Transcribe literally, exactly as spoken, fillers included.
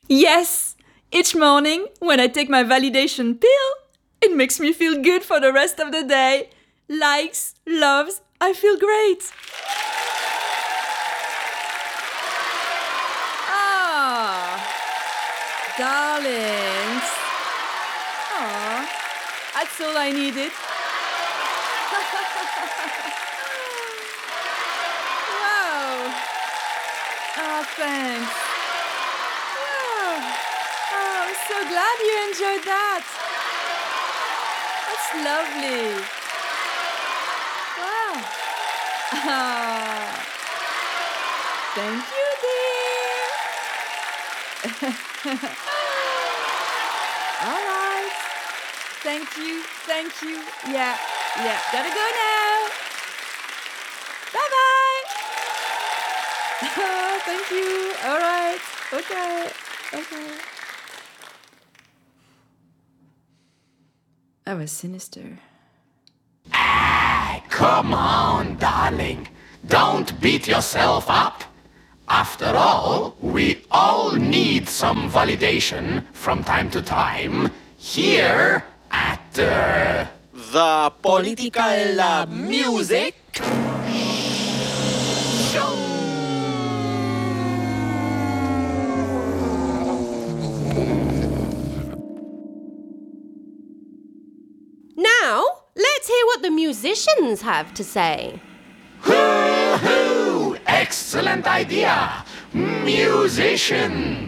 Yes! Each morning, when I take my validation pill, it makes me feel good for the rest of the day. Likes, loves, I feel great. Ah, darlings. Aw, that's all I needed. Wow. Oh, thanks. Wow. Oh, I'm so glad you enjoyed that. That's lovely. Wow. Ah, thank you, dear. All right. Thank you. Thank you. Yeah. Yeah. Gotta go now. Bye-bye. Oh, thank you. All right. Okay. Okay. That was sinister. Ah, come on, darling. Don't beat yourself up. After all, we all need some validation from time to time here at uh, the Political uh, Music Show. Now, let's hear what the musicians have to say. Hoo-hoo! Excellent idea! Musicians!